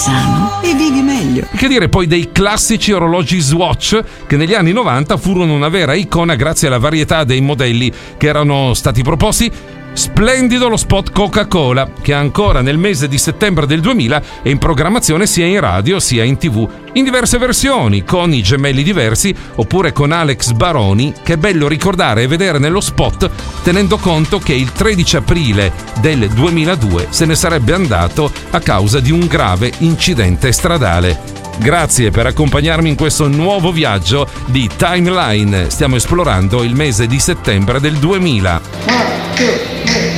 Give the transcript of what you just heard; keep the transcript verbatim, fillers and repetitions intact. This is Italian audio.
sano e vivi meglio. Che dire poi dei classici orologi Swatch, che negli anni novanta furono una vera icona grazie alla varietà dei modelli che erano stati proposti. Splendido lo spot Coca-Cola, che ancora nel mese di settembre del duemila è in programmazione sia in radio sia in tv, in diverse versioni, con i gemelli diversi oppure con Alex Baroni, che è bello ricordare e vedere nello spot, tenendo conto che il tredici aprile del duemiladue se ne sarebbe andato a causa di un grave incidente stradale. Grazie per accompagnarmi in questo nuovo viaggio di Timeline. Stiamo esplorando il mese di settembre del duemila.